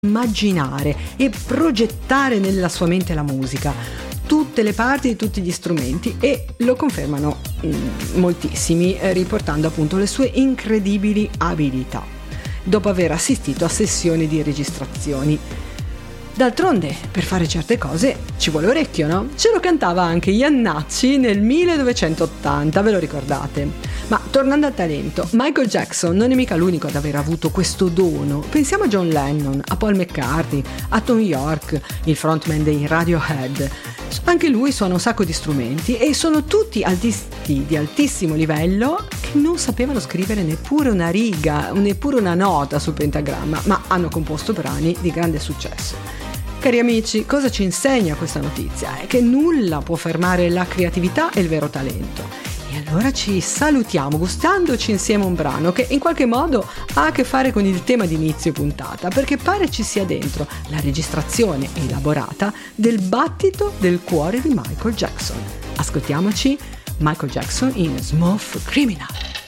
immaginare e progettare nella sua mente la musica, tutte le parti di tutti gli strumenti, e lo confermano moltissimi, riportando appunto le sue incredibili abilità dopo aver assistito a sessioni di registrazioni. D'altronde, per fare certe cose ci vuole orecchio, no? Ce lo cantava anche Jannacci nel 1980, ve lo ricordate? Ma tornando al talento, Michael Jackson non è mica l'unico ad aver avuto questo dono. Pensiamo a John Lennon, a Paul McCartney, a Tom York, il frontman dei Radiohead. Anche lui suona un sacco di strumenti e sono tutti artisti di altissimo livello che non sapevano scrivere neppure una riga, neppure una nota sul pentagramma, ma hanno composto brani di grande successo. Cari amici, cosa ci insegna questa notizia? È che nulla può fermare la creatività e il vero talento. E allora ci salutiamo gustandoci insieme un brano che in qualche modo ha a che fare con il tema di inizio puntata, perché pare ci sia dentro la registrazione elaborata del battito del cuore di Michael Jackson. Ascoltiamoci Michael Jackson in Smooth Criminal.